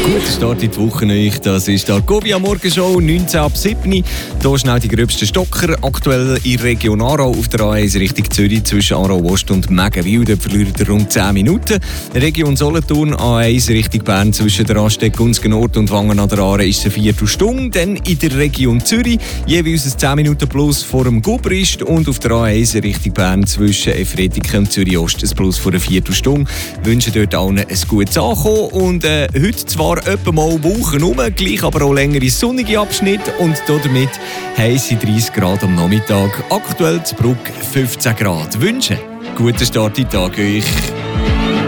Guten Start in die Woche euch. Das ist der Govia Morgenshow, 19 ab 7. Hier schnell die gröbsten Stocker. Aktuell in Region Aarau auf der A1 Richtung Zürich zwischen Aarau Ost und Mägenwil. Dort verliert ihr rund 10 Minuten. Region Solothurn A1 Richtung Bern zwischen der Raststätte Gunzgen Nord und Wangen an der Aare ist es eine Viertelstunde. Dann in der Region Zürich jeweils ein 10 Minuten plus vor dem Gubrist und auf der A1 Richtung Bern zwischen Efretiken und Zürich Ost ein Plus vor einer Viertelstunde. Wir wünschen dort allen ein gutes Ankommen und heute zwar etwa mal Wochen rum, gleich aber auch längere sonnige Abschnitte und damit heisse 30 Grad am Nachmittag. Aktuell zu Bruck 15 Grad. Wünschen guten Start in den Tag euch.